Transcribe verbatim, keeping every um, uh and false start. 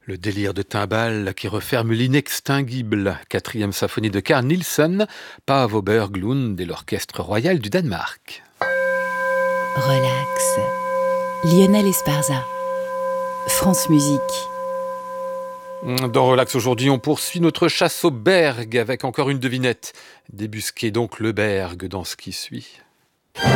Le délire de timbales qui referme l'inextinguible quatrième symphonie de Carl Nielsen, Paavo Berglund et l'Orchestre royal du Danemark. Relax. Lionel Esparza. France Musique. Dans Relax aujourd'hui, on poursuit notre chasse au berg avec encore une devinette. Débusquez donc le berg dans ce qui suit.